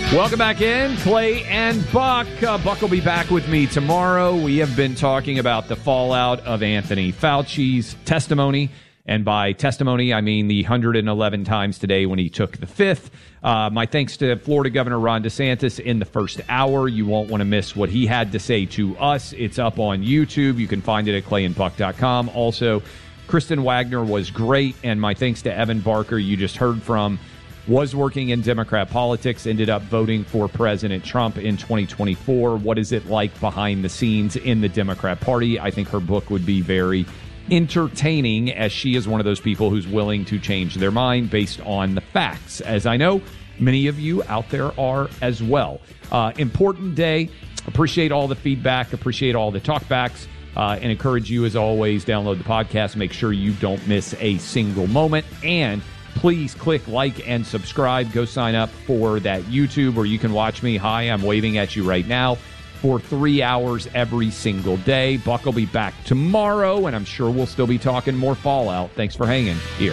Welcome back in, Clay and Buck. Buck will be back with me tomorrow. We have been talking about the fallout of Anthony Fauci's testimony. And by testimony, I mean the 111 times today when he took the fifth. My thanks to Florida Governor Ron DeSantis in the first hour. You won't want to miss what he had to say to us. It's up on YouTube. You can find it at clayandbuck.com. Also, Kristen Wagner was great. And my thanks to Evan Barker, you just heard from, was working in Democrat politics, ended up voting for President Trump in 2024. What is it like behind the scenes in the Democrat Party? I think her book would be very entertaining, as she is one of those people who's willing to change their mind based on the facts, as I know many of you out there are as well. Important day. Appreciate all the feedback. Appreciate all the talkbacks. And encourage you, as always, download the podcast. Make sure you don't miss a single moment. And please click like and subscribe. Go sign up for that YouTube where you can watch me. Hi, I'm waving at you right now for 3 hours every single day. Buck will be back tomorrow, and I'm sure we'll still be talking more fallout. Thanks for hanging here.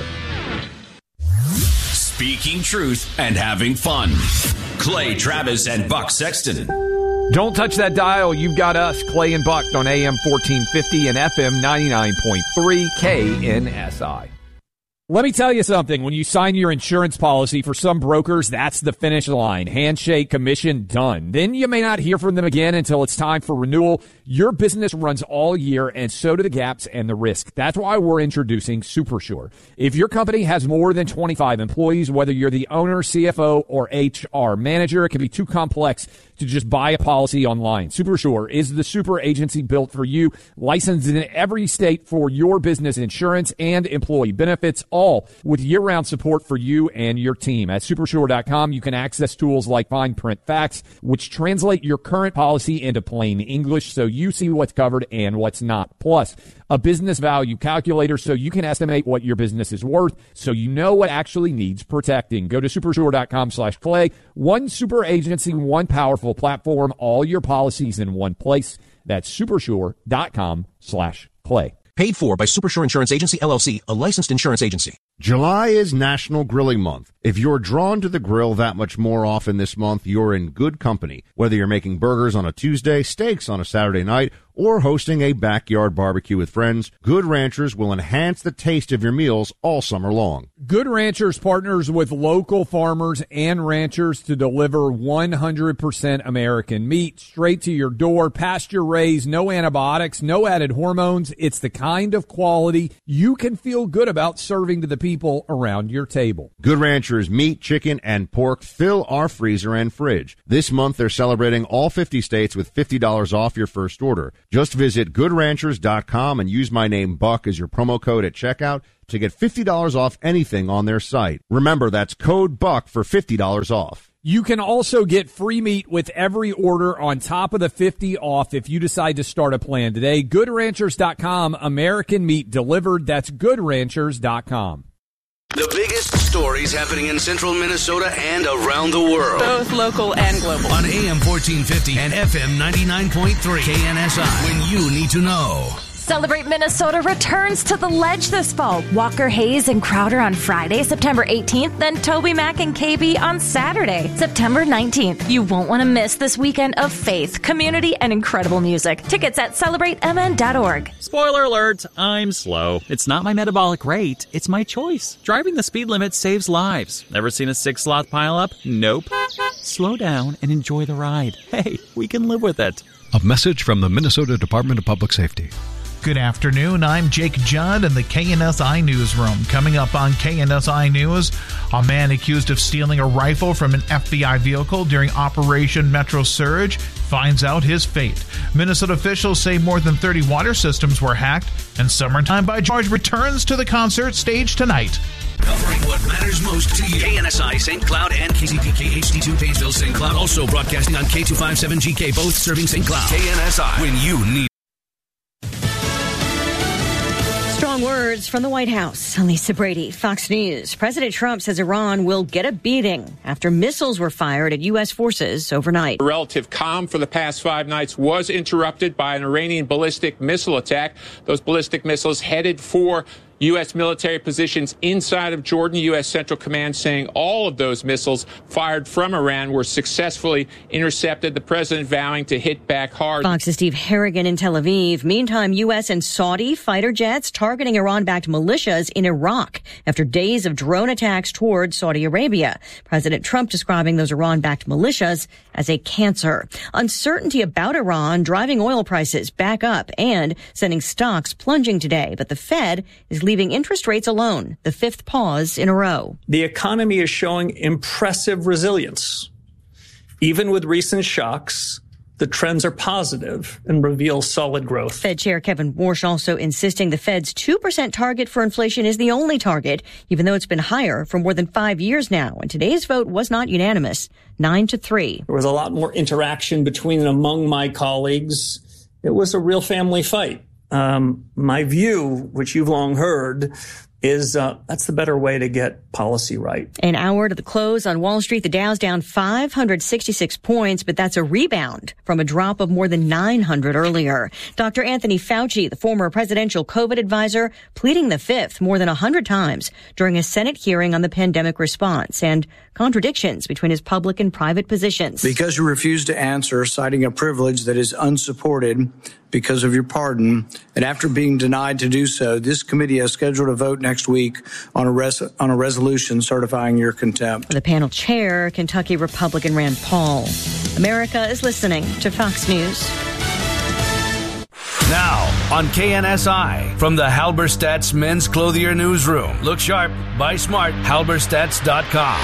Speaking truth and having fun. Clay Travis and Buck Sexton. Don't touch that dial. You've got us, Clay and Buck, on AM 1450 and FM 99.3 KNSI. Let me tell you something. When you sign your insurance policy, for some brokers, that's the finish line. Handshake, commission, done. Then you may not hear from them again until it's time for renewal. Your business runs all year, and so do the gaps and the risk. That's why we're introducing SuperSure. If your company has more than 25 employees, whether you're the owner, CFO, or HR manager, it can be too complex to just buy a policy online. SuperSure is the super agency built for you, licensed in every state for your business insurance and employee benefits, all with year-round support for you and your team. At supersure.com, you can access tools like fine print facts, which translate your current policy into plain English so you see what's covered and what's not. Plus, a business value calculator so you can estimate what your business is worth so you know what actually needs protecting. Go to supersure.com/Clay. One super agency, one powerful platform, all your policies in one place. That's supersure.com/Clay. Paid for by Supersure Insurance Agency, LLC, a licensed insurance agency. July is National Grilling Month. If you're drawn to the grill that much more often this month, you're in good company. Whether you're making burgers on a Tuesday, steaks on a Saturday night, or hosting a backyard barbecue with friends, Good Ranchers will enhance the taste of your meals all summer long. Good Ranchers partners with local farmers and ranchers to deliver 100% American meat straight to your door, pasture-raised, no antibiotics, no added hormones. It's the kind of quality you can feel good about serving to the people around your table. Good Ranchers meat, chicken, and pork fill our freezer and fridge. This month, they're celebrating all 50 states with $50 off your first order. Just visit goodranchers.com and use my name Buck as your promo code at checkout to get $50 off anything on their site. Remember, that's code BUCK for $50 off. You can also get free meat with every order on top of the 50 off if you decide to start a plan today. GoodRanchers.com, American meat delivered. That's GoodRanchers.com. The biggest stories happening in central Minnesota and around the world. Both local and global. On AM 1450 and FM 99.3 KNSI. When you need to know. Celebrate Minnesota returns to the Ledge this fall. Walker Hayes and Crowder on Friday, September 18th, then Toby Mac and KB on Saturday, September 19th. You won't want to miss this weekend of faith, community, and incredible music. Tickets at CelebrateMN.org. Spoiler alert, I'm slow. It's not my metabolic rate, it's my choice. Driving the speed limit saves lives. Ever seen a 6-sloth pileup? Nope. Slow down and enjoy the ride. Hey, we can live with it. A message from the Minnesota Department of Public Safety. Good afternoon. I'm Jake Judd in the KNSI Newsroom. Coming up on KNSI News, a man accused of stealing a rifle from an FBI vehicle during Operation Metro Surge finds out his fate. Minnesota officials say more than 30 water systems were hacked, and Summertime by George returns to the concert stage tonight. Covering what matters most to you. KNSI St. Cloud and KCPK HD2 Painesville St. Cloud. Also broadcasting on K257GK, both serving St. Cloud. KNSI, when you need. Strong words from the White House. Lisa Brady, Fox News. President Trump says Iran will get a beating after missiles were fired at U.S. forces overnight. The relative calm for the past 5 nights was interrupted by an Iranian ballistic missile attack. Those ballistic missiles headed for U.S. military positions inside of Jordan. U.S. Central Command saying all of those missiles fired from Iran were successfully intercepted. The president vowing to hit back hard. Fox's Steve Harrigan in Tel Aviv. Meantime, U.S. and Saudi fighter jets targeting Iran-backed militias in Iraq after days of drone attacks toward Saudi Arabia. President Trump describing those Iran-backed militias as a cancer. Uncertainty about Iran driving oil prices back up and sending stocks plunging today. But the Fed is leaving interest rates alone, the fifth pause in a row. The economy is showing impressive resilience. Even with recent shocks, the trends are positive and reveal solid growth. Fed Chair Kevin Warsh also insisting the Fed's 2% target for inflation is the only target, even though it's been higher for more than 5 years now. And today's vote was not unanimous, 9-3. There was a lot more interaction between and among my colleagues. It was a real family fight. My view, which you've long heard, is that's the better way to get policy right. An hour to the close on Wall Street, the Dow's down 566 points, but that's a rebound from a drop of more than 900 earlier. Dr. Anthony Fauci, the former presidential COVID advisor, pleading the fifth more than 100 times during a Senate hearing on the pandemic response and contradictions between his public and private positions. Because you refuse to answer, citing a privilege that is unsupported because of your pardon, and after being denied to do so, this committee has scheduled a vote next week on a resolution certifying your contempt. The panel chair, Kentucky Republican Rand Paul. America is listening to Fox News. Now on KNSI from the Halberstadt's Men's Clothier Newsroom. Look sharp, buy smart, halberstats.com.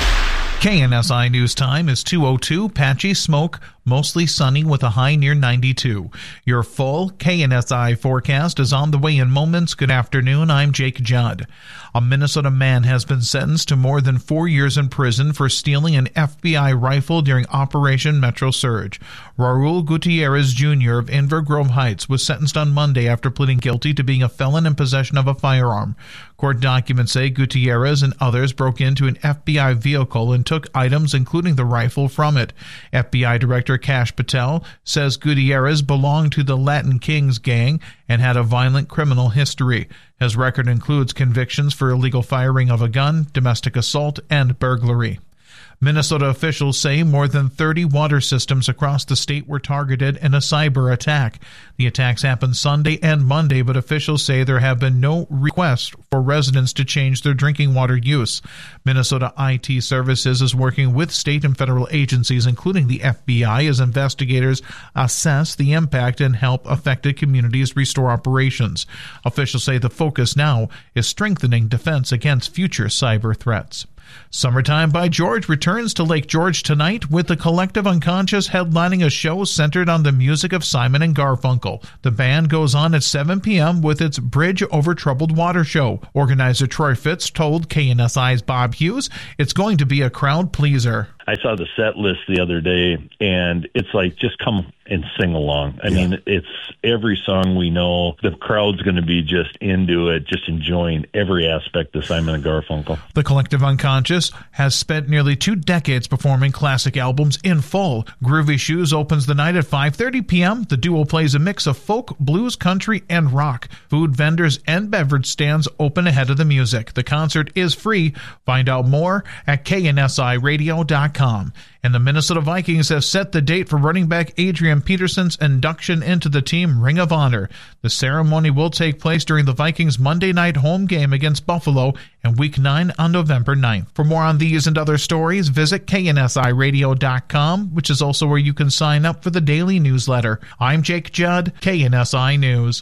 KNSI News Time is 2:02. Patchy smoke, mostly sunny with a high near 92. Your full KNSI forecast is on the way in moments. Good afternoon. I'm Jake Judd. A Minnesota man has been sentenced to more than 4 years in prison for stealing an FBI rifle during Operation Metro Surge. Raul Gutierrez Jr. of Inver Grove Heights was sentenced on Monday after pleading guilty to being a felon in possession of a firearm. Court documents say Gutierrez and others broke into an FBI vehicle and took items including the rifle from it. FBI Director Kash Patel says Gutierrez belonged to the Latin Kings gang and had a violent criminal history. His record includes convictions for illegal firing of a gun, domestic assault, and burglary. Minnesota officials say more than 30 water systems across the state were targeted in a cyber attack. The attacks happened Sunday and Monday, but officials say there have been no requests for residents to change their drinking water use. Minnesota IT Services is working with state and federal agencies, including the FBI, as investigators assess the impact and help affected communities restore operations. Officials say the focus now is strengthening defense against future cyber threats. Summertime by George returns to Lake George tonight with the Collective Unconscious headlining a show centered on the music of Simon and Garfunkel. The band goes on at 7 p.m. with its Bridge Over Troubled Water show. Organizer Troy Fitz told KNSI's Bob Hughes it's going to be a crowd pleaser. I saw the set list the other day, and it's like, just come and sing along. I mean, it's every song we know. The crowd's going to be just into it, just enjoying every aspect of Simon and Garfunkel. The Collective Unconscious has spent nearly 2 decades performing classic albums in full. Groovy Shoes opens the night at 5:30 p.m. The duo plays a mix of folk, blues, country, and rock. Food vendors and beverage stands open ahead of the music. The concert is free. Find out more at KNSIRadio.com. And the Minnesota Vikings have set the date for running back Adrian Peterson's induction into the team Ring of Honor. The ceremony will take place during the Vikings' Monday night home game against Buffalo in Week 9 on November 9th. For more on these and other stories, visit KNSIRadio.com, which is also where you can sign up for the daily newsletter. I'm Jake Judd, KNSI News.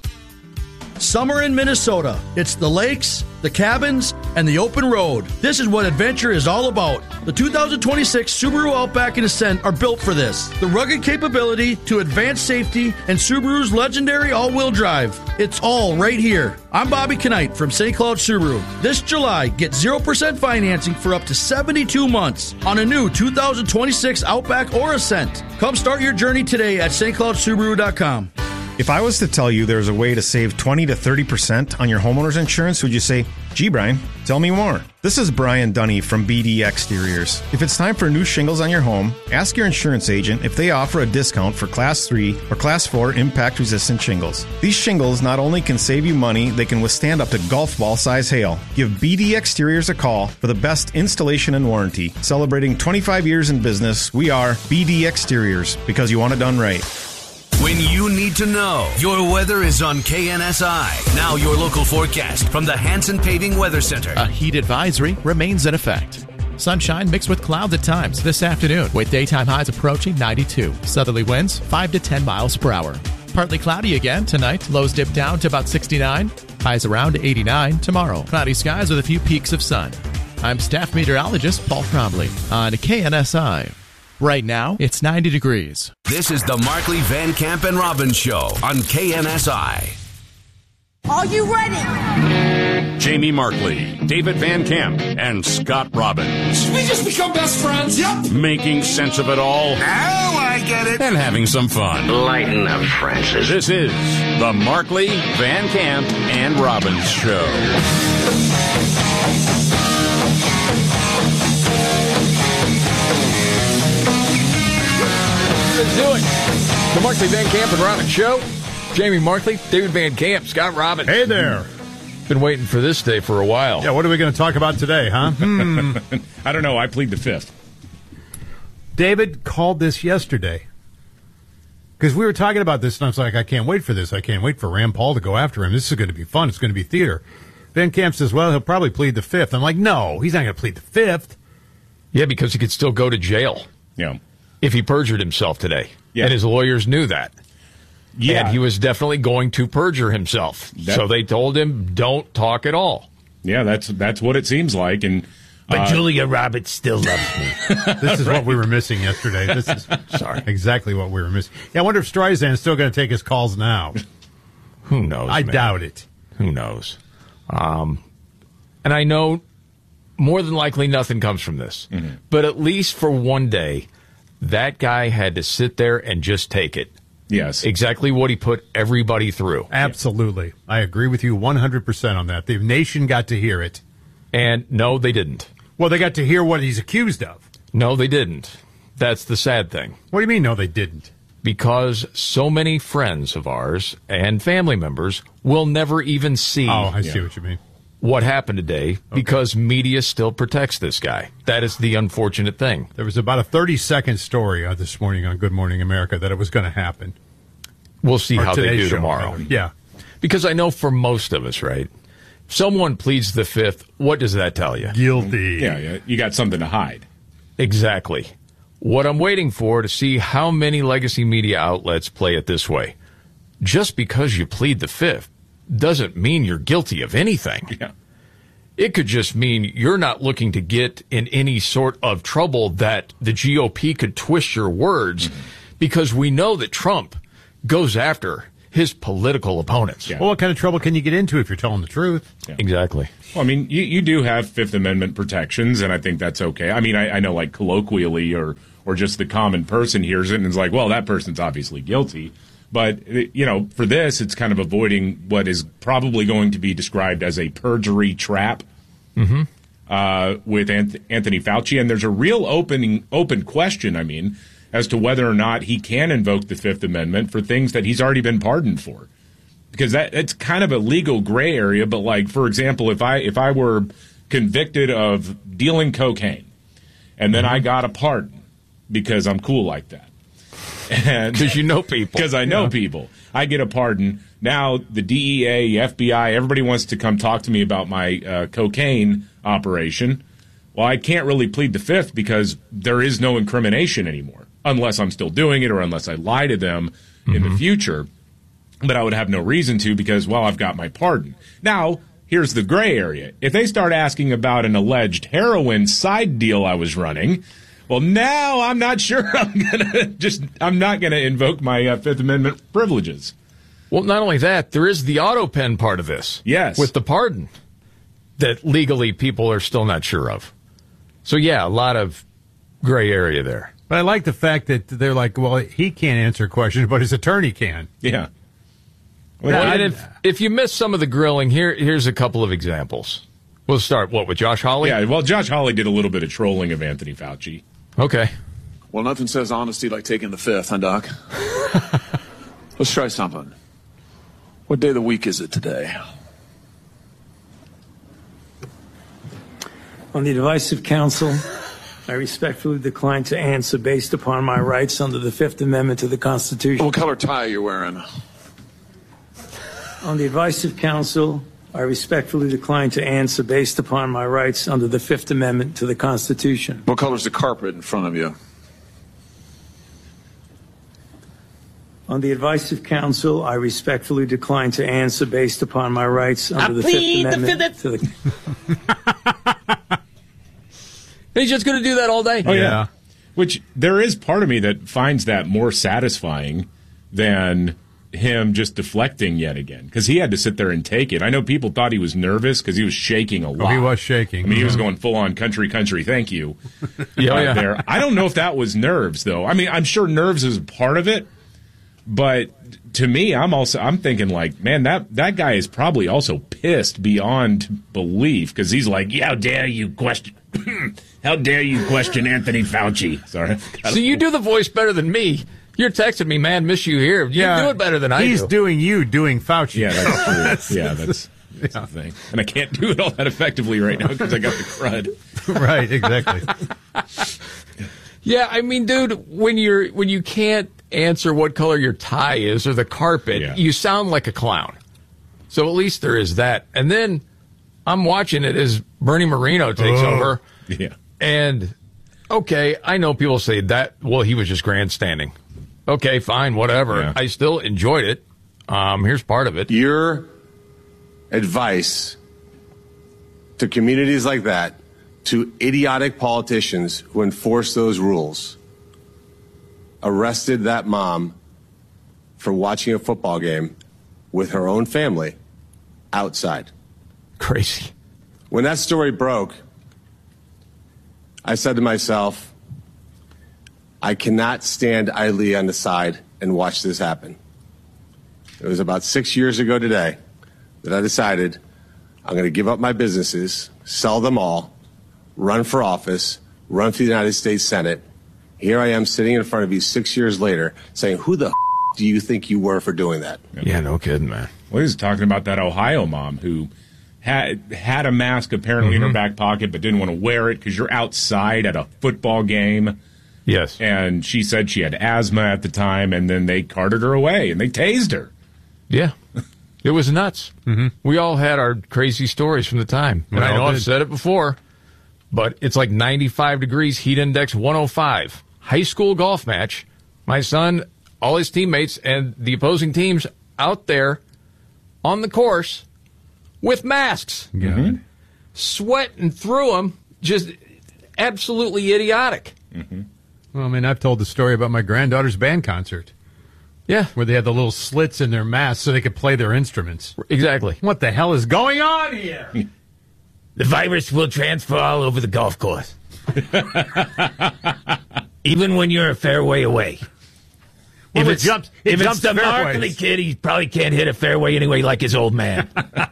Summer in Minnesota. It's the lakes, the cabins, and the open road. This is what adventure is all about. The 2026 Subaru Outback and Ascent are built for this. The rugged capability to advanced safety and Subaru's legendary all-wheel drive. It's all right here. I'm Bobby Knight from St. Cloud Subaru. This July, get 0% financing for up to 72 months on a new 2026 Outback or Ascent. Come start your journey today at stcloudsubaru.com. If I was to tell you there's a way to save 20 to 30% on your homeowner's insurance, would you say, Gee, Brian, tell me more. This is Brian Dunny from BD Exteriors. If it's time for new shingles on your home, ask your insurance agent if they offer a discount for Class 3 or Class 4 impact-resistant shingles. These shingles not only can save you money, they can withstand up to golf ball size hail. Give BD Exteriors a call for the best installation and warranty. Celebrating 25 years in business, we are BD Exteriors, because you want it done right. When you need to know, your weather is on KNSI. Now your local forecast from the Hanson Paving Weather Center. A heat advisory remains in effect. Sunshine mixed with clouds at times this afternoon, with daytime highs approaching 92. Southerly winds 5 to 10 miles per hour. Partly cloudy again tonight. Lows dip down to about 69. Highs around 89 tomorrow. Cloudy skies with a few peaks of sun. I'm staff meteorologist Paul Trombley on KNSI. Right now, it's 90 degrees. This is the Markley, Van Camp, and Robbins Show on KNSI. Are you ready? Jamie Markley, David Van Camp, and Scott Robbins. We just become best friends. Yep. Making sense of it all. Now I get it. And having some fun. Lighten up, Francis. This is the Markley, Van Camp, and Robbins Show. Let's do it. The Markley, Van Camp, and Robbins Show. Jamie Markley, David Van Camp, Scott Robbins. Hey there. Been waiting for this day for a while. Yeah, what are we going to talk about today, huh? I don't know. I plead the fifth. David called this yesterday. Because we were talking about this, and I was like, I can't wait for this. I can't wait for Rand Paul to go after him. This is going to be fun. It's going to be theater. Van Camp says, well, he'll probably plead the fifth. I'm like, no, he's not going to plead the fifth. Yeah, because he could still go to jail. Yeah. If he perjured himself today. Yeah. And his lawyers knew that. Yeah. And he was definitely going to perjure himself. So they told him, don't talk at all. Yeah, that's what it seems like. And But Julia Roberts still loves me. This is what we were missing yesterday. This is exactly what we were missing. Yeah, I wonder if Streisand's still going to take his calls now. Who knows? I doubt it. Who knows? And I know more than likely nothing comes from this. Mm-hmm. But at least for one day, that guy had to sit there and just take it. Yes. Exactly what he put everybody through. Absolutely. I agree with you 100% on that. The nation got to hear it. And no, they didn't. Well, they got to hear what he's accused of. No, they didn't. That's the sad thing. What do you mean, no, they didn't? Because so many friends of ours and family members will never even see I see what you mean. What happened today because media still protects this guy. That is the unfortunate thing. There was about a 30-second story this morning on Good Morning America that it was going to happen. We'll see how they do tomorrow. Yeah. Because I know for most of us, right, if someone pleads the fifth, what does that tell you? Guilty. Yeah, you got something to hide. Exactly. What I'm waiting for to see how many legacy media outlets play it this way. Just because you plead the fifth doesn't mean you're guilty of anything. Yeah. It could just mean you're not looking to get in any sort of trouble that the GOP could twist your words, because we know that Trump goes after his political opponents. Yeah. Well, what kind of trouble can you get into if you're telling the truth? Yeah. Exactly. Well, I mean, you do have Fifth Amendment protections, and I think that's okay. I mean, I know, like, colloquially or just the common person hears it and is like, well, that person's obviously guilty. But, you know, for this, it's kind of avoiding what is probably going to be described as a perjury trap with Anthony Fauci. And there's a real open question, I mean, as to whether or not he can invoke the Fifth Amendment for things that he's already been pardoned for. Because it's kind of a legal gray area. But, like, for example, if I were convicted of dealing cocaine and then I got a pardon because I'm cool like that. Because you know people. Because I know people. I get a pardon. Now the DEA, FBI, everybody wants to come talk to me about my cocaine operation. Well, I can't really plead the fifth because there is no incrimination anymore, unless I'm still doing it or unless I lie to them in the future. But I would have no reason to because, well, I've got my pardon. Now, here's the gray area. If they start asking about an alleged heroin side deal I was running, well, now I'm not sure I'm not gonna invoke my Fifth Amendment privileges. Well, not only that, there is the auto pen part of this. Yes. With the pardon that legally people are still not sure of. So, yeah, a lot of gray area there. But I like the fact that they're like, well, he can't answer questions, but his attorney can. Yeah. Well, and if you missed some of the grilling, here's a couple of examples. We'll start, with Josh Hawley? Yeah, well, Josh Hawley did a little bit of trolling of Anthony Fauci. Okay. Well, nothing says honesty like taking the fifth, huh, Doc? Let's try something. What day of the week is it today? On the advice of counsel, I respectfully decline to answer based upon my rights under the Fifth Amendment to the Constitution. What color tie are you wearing? On the advice of counsel, I respectfully decline to answer based upon my rights under the Fifth Amendment to the Constitution. What color's the carpet in front of you? On the advice of counsel, I respectfully decline to answer based upon my rights under the Fifth Amendment to the... He's just going to do that all day? Oh, yeah. Which there is part of me that finds that more satisfying than him just deflecting yet again, because he had to sit there and take it. I know people thought he was nervous because he was shaking a lot. Oh, he was shaking. I mean, he was going full on country, thank you. There. I don't know if that was nerves, though. I mean, I'm sure nerves is a part of it, but to me, I'm thinking like, man, that guy is probably also pissed beyond belief, because he's like, yeah, how dare you question Anthony Fauci? Sorry. So you do the voice better than me. You're texting me, man, miss you here. You do it better than I do. He's doing Fauci. Yeah, that's true. that's the thing. And I can't do it all that effectively right now because I got the crud. Right, exactly. Yeah, I mean, dude, when you can't answer what color your tie is or the carpet, you sound like a clown. So at least there is that. And then I'm watching it as Bernie Moreno takes over. Yeah. And, okay, I know people say that, well, he was just grandstanding. Okay, fine, whatever. Yeah. I still enjoyed it. Here's part of it. Your advice to communities like that, to idiotic politicians who enforce those rules, arrested that mom for watching a football game with her own family outside. Crazy. When that story broke, I said to myself, I cannot stand idly on the side and watch this happen. It was about 6 years ago today that I decided I'm going to give up my businesses, sell them all, run for office, run for the United States Senate. Here I am sitting in front of you 6 years later saying, who the do you think you were for doing that? Yeah, no kidding, man. Well, he was talking about that Ohio mom who had a mask apparently in her back pocket but didn't want to wear it because you're outside at a football game. Yes. And she said she had asthma at the time, and then they carted her away, and they tased her. Yeah. It was nuts. We all had our crazy stories from the time. And I know I've said it before, but it's like 95 degrees, heat index 105. High school golf match. My son, all his teammates, and the opposing teams out there on the course with masks. Sweating through them. Just absolutely idiotic. Well, I mean, I've told the story about my granddaughter's band concert. Yeah. Where they had the little slits in their masks so they could play their instruments. Exactly. What the hell is going on here? The virus will transfer all over the golf course. Even when you're a fairway away. Well, if it's the Markley kid, he probably can't hit a fairway anyway like his old man.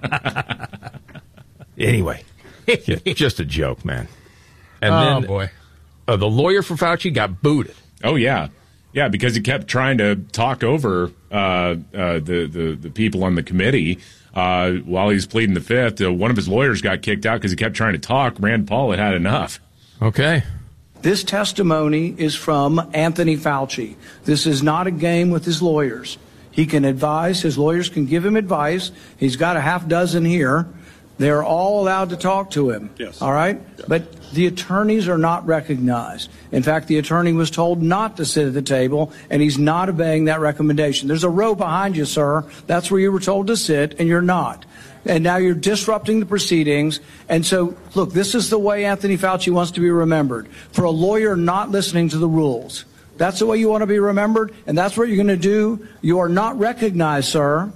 Anyway. Just a joke, man. And boy. The lawyer for Fauci got booted. Oh, yeah. Yeah, because he kept trying to talk over the people on the committee while he was pleading the fifth. One of his lawyers got kicked out because he kept trying to talk. Rand Paul had enough. Okay. This testimony is from Anthony Fauci. This is not a game with his lawyers. He can advise. His lawyers can give him advice. He's got a half dozen here. They're all allowed to talk to him. Yes. All right? Yeah. But the attorneys are not recognized. In fact, the attorney was told not to sit at the table, and he's not obeying that recommendation. There's a row behind you, sir. That's where you were told to sit, and you're not. And now you're disrupting the proceedings. And so, look, this is the way Anthony Fauci wants to be remembered. For a lawyer not listening to the rules. That's the way you want to be remembered, and that's what you're going to do. You are not recognized, sir.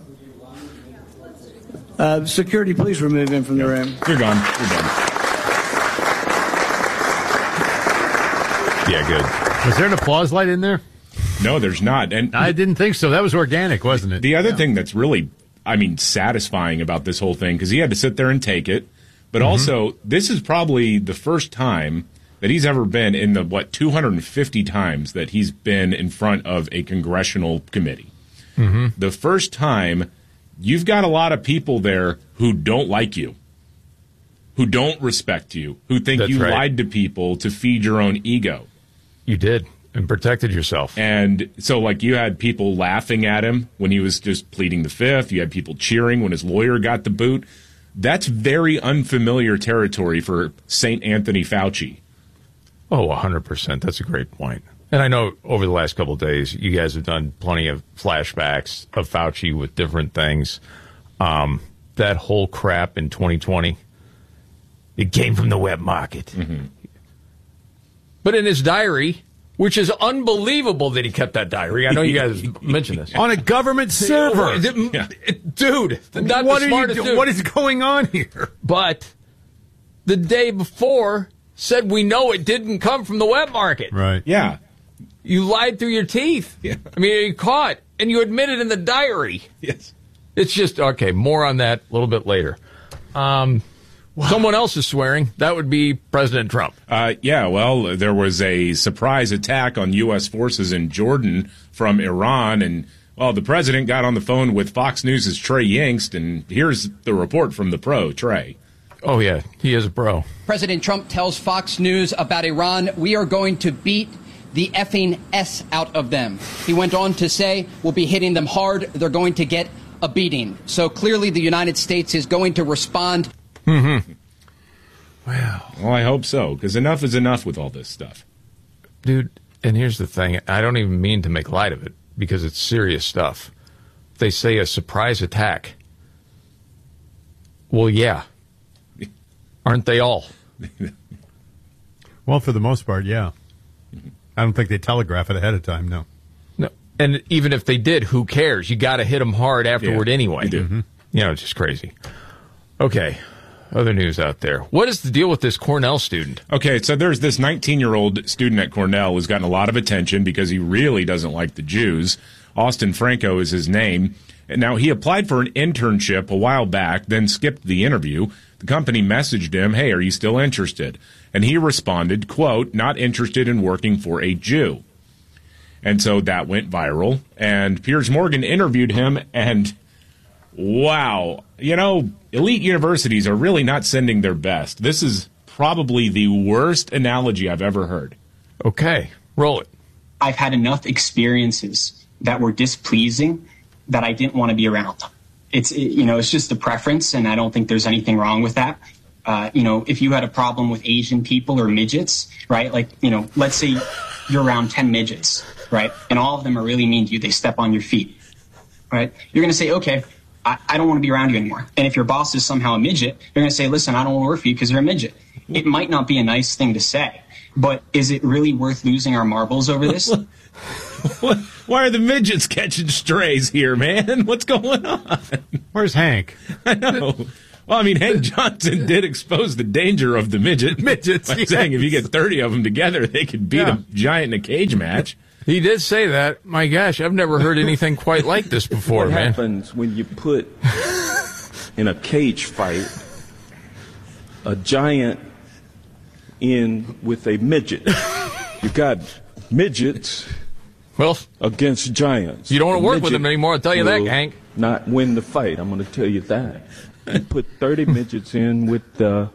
Security, please remove him from the room. You're gone. You're done. Yeah, good. Was there an applause light in there? No, there's not. And I didn't think so. That was organic, wasn't it? The other thing that's really, satisfying about this whole thing, because he had to sit there and take it, But also, this is probably the first time that he's ever been in the, 250 times that he's been in front of a congressional committee. The first time you've got a lot of people there who don't like you, who don't respect you, who think That's you right. lied to people to feed your own ego. You did, and protected yourself. And so, like, you had people laughing at him when he was just pleading the fifth. You had people cheering when his lawyer got the boot. That's very unfamiliar territory for St. Anthony Fauci. Oh, 100%. That's a great point. And I know over the last couple of days, you guys have done plenty of flashbacks of Fauci with different things. That whole crap in 2020, it came from the web market. But in his diary, which is unbelievable that he kept that diary. I know you guys mentioned this. On a government server. Dude, not What the are you smartest do- dude. What is going on here? But the day before said we know it didn't come from the web market. Right. Yeah. You lied through your teeth. Yeah. I mean, you caught, and you admitted in the diary. Yes. It's just, okay, more on that a little bit later. Someone else is swearing. That would be President Trump. Yeah, well, there was a surprise attack on U.S. forces in Jordan from Iran, and, well, the president got on the phone with Fox News' Trey Yingst, and here's the report from the pro, Trey. Oh, yeah, he is a pro. President Trump tells Fox News about Iran, we are going to beat the effing S out of them. He went on to say, we'll be hitting them hard. They're going to get a beating. So clearly the United States is going to respond. Well, I hope so, because enough is enough with all this stuff. Dude, and here's the thing. I don't even mean to make light of it, because it's serious stuff. They say a surprise attack. Well, yeah. Aren't they all? Well, for the most part, yeah. I don't think they telegraph it ahead of time, no. No. And even if they did, who cares? You got to hit them hard afterward anyway. you do. You know, it's just crazy. Okay. Other news out there. What is the deal with this Cornell student? Okay, so there's this 19-year-old student at Cornell who's gotten a lot of attention because he really doesn't like the Jews. Austin Franco is his name. And now, he applied for an internship a while back, then skipped the interview. The company messaged him, hey, are you still interested? And he responded, quote, not interested in working for a Jew. And so that went viral. And Piers Morgan interviewed him, and wow. You know, elite universities are really not sending their best. This is probably the worst analogy I've ever heard. Okay, roll it. I've had enough experiences that were displeasing that I didn't want to be around. It's just a preference, and I don't think there's anything wrong with that. If you had a problem with Asian people or midgets, right? Like, let's say you're around 10 midgets, right? And all of them are really mean to you. They step on your feet, right? You're going to say, okay, I don't want to be around you anymore. And if your boss is somehow a midget, you're going to say, listen, I don't want to work for you because you're a midget. It might not be a nice thing to say, but is it really worth losing our marbles over this? Why are the midgets catching strays here, man? What's going on? Where's Hank? I know. Well, I mean, Hank Johnson did expose the danger of the midgets by saying if you get 30 of them together, they could beat a giant in a cage match. He did say that. My gosh, I've never heard anything quite like this before, what man. What happens when you put in a cage fight a giant in with a midget? You got midgets against giants. You don't want to work with them anymore, I'll tell you that, Hank. Not win the fight, I'm going to tell you that. You put 30 midgets in with the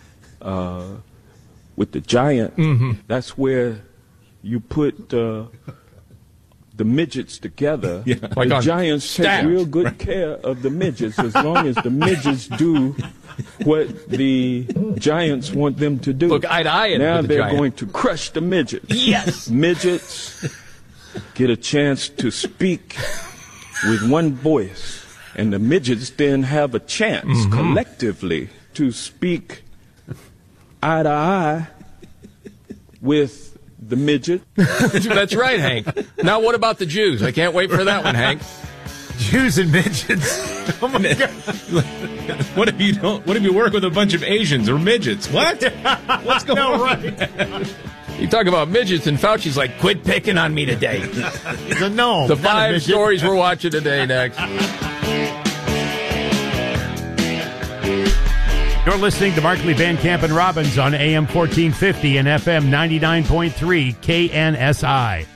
giant. That's where you put the midgets together. Like the on giants staff. take real good care of the midgets as long as the midgets do what the giants want them to do. Look eye to eye now with the they're giant. going to crush the midgets. Yes. Midgets get a chance to speak with one voice. And the midgets then have a chance collectively to speak eye to eye with the midget. That's right, Hank. Now, what about the Jews? I can't wait for that one, Hank. Jews and midgets. Oh my God. What if you work with a bunch of Asians or midgets? What? What's going on? Right. You talk about midgets, and Fauci's like, quit picking on me today. He's a no. The 5 stories we're watching today next. You're listening to Markley, Van Camp, and Robbins on AM 1450 and FM 99.3 KNSI.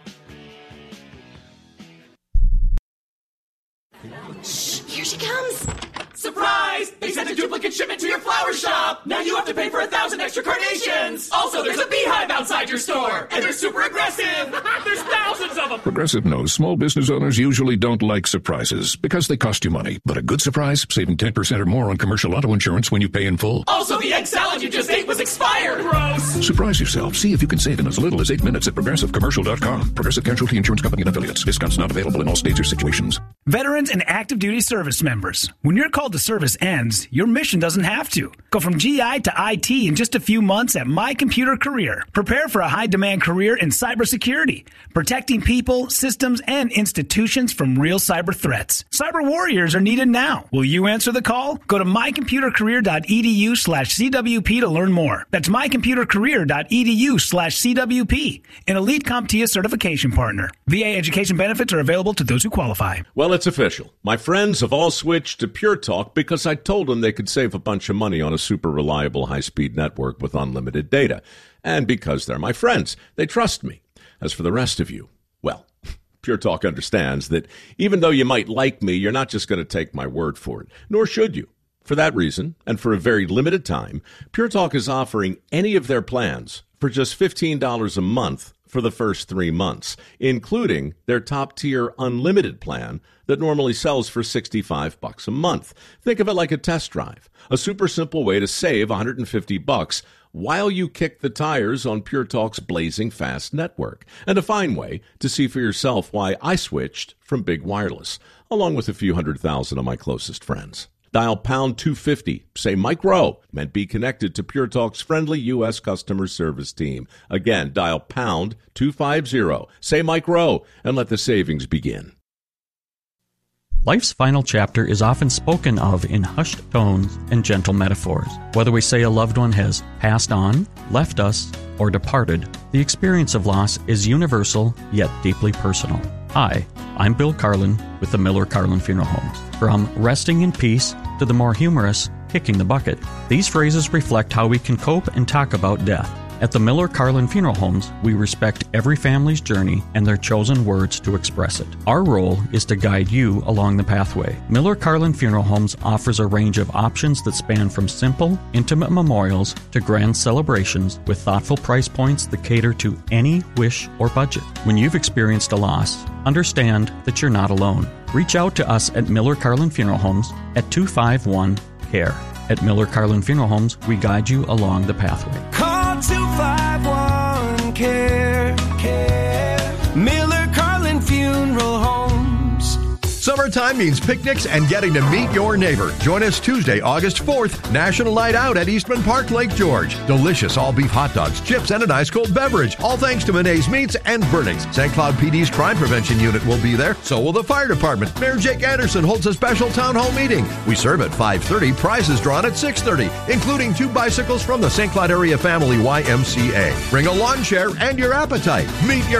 Here she comes. Surprise! They sent a duplicate shipment to your flower shop. Now you have to pay for 1,000 extra carnations. Also, there's a beehive outside your store. And they're super aggressive. There's thousands of them. Progressive knows small business owners usually don't like surprises because they cost you money. But a good surprise, saving 10% or more on commercial auto insurance when you pay in full. Also, the egg salad you just ate was expired. Gross. Surprise yourself. See if you can save in as little as 8 minutes at ProgressiveCommercial.com. Progressive Casualty Insurance Company and Affiliates. Discounts not available in all states or situations. Veterans and active duty service members. When your call to service ends, your mission doesn't have to. Go from GI to IT in just a few months at My Computer Career. Prepare for a high-demand career in cybersecurity, protecting people, systems, and institutions from real cyber threats. Cyber warriors are needed now. Will you answer the call? Go to mycomputercareer.edu/CWP to learn more. That's mycomputercareer.edu/CWP, an elite CompTIA certification partner. VA education benefits are available to those who qualify. Well, it's official. My friends have all switched to Pure Talk because I told them they could save a bunch of money on a super reliable high-speed network with unlimited data. And because they're my friends, they trust me. As for the rest of you, well, Pure Talk understands that even though you might like me, you're not just going to take my word for it, nor should you. For that reason, and for a very limited time, Pure Talk is offering any of their plans for just $15 a month for the first 3 months, including their top-tier unlimited plan that normally sells for $65 a month. Think of it like a test drive, a super simple way to save $150 while you kick the tires on Pure Talk's blazing fast network, and a fine way to see for yourself why I switched from Big Wireless, along with a few 100,000 of my closest friends. Dial pound 250, say Mike Rowe, and be connected to Pure Talk's friendly U.S. customer service team. Again, dial pound 250, say Mike Rowe, and let the savings begin. Life's final chapter is often spoken of in hushed tones and gentle metaphors. Whether we say a loved one has passed on, left us, or departed, the experience of loss is universal yet deeply personal. Hi, I'm Bill Carlin with the Miller Carlin Funeral Homes. From resting in peace to the more humorous kicking the bucket, these phrases reflect how we can cope and talk about death. At the Miller Carlin Funeral Homes, we respect every family's journey and their chosen words to express it. Our role is to guide you along the pathway. Miller Carlin Funeral Homes offers a range of options that span from simple, intimate memorials to grand celebrations with thoughtful price points that cater to any wish or budget. When you've experienced a loss, understand that you're not alone. Reach out to us at Miller Carlin Funeral Homes at 251-CARE. At Miller Carlin Funeral Homes, we guide you along the pathway. Call 251-CARE. Miller Carlin Funeral Homes. Summertime means picnics and getting to meet your neighbor. Join us Tuesday, August 4th, National Night Out at Eastman Park, Lake George. Delicious all-beef hot dogs, chips, and an ice-cold beverage. All thanks to Monet's Meats and Burnings. St. Cloud PD's Crime Prevention Unit will be there. So will the Fire Department. Mayor Jake Anderson holds a special town hall meeting. We serve at 5:30, prizes drawn at 6:30, including 2 bicycles from the St. Cloud Area Family YMCA. Bring a lawn chair and your appetite. Meet your